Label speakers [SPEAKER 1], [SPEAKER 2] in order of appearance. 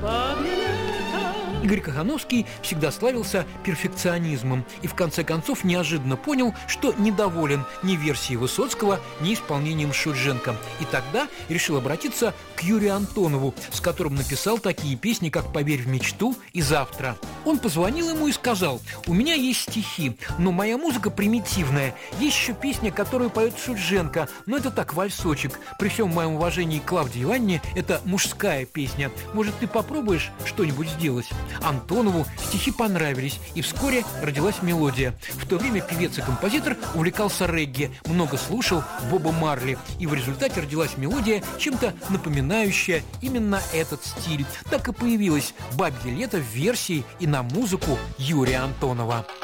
[SPEAKER 1] Игорь Кохановский всегда славился перфекционизмом и в конце концов неожиданно понял, что недоволен ни версией Высоцкого, ни исполнением Шульженко. И тогда решил обратиться к Юрию Антонову, с которым написал такие песни, как «Поверь в мечту» и «Завтра». Он позвонил ему и сказал: «У меня есть стихи, но моя музыка примитивная. Есть еще песня, которую поет Шульженко, но это так, вальсочек. При всем моем уважении к Клавдии Ивановне, это мужская песня. Может, ты попробуешь что-нибудь сделать?» Антонову стихи понравились, и вскоре родилась мелодия. В то время певец и композитор увлекался регги, много слушал Боба Марли, и в результате родилась мелодия, чем-то напоминающая именно этот стиль. Так и появилось «Бабье лето» в версии и на музыку Юрия Антонова.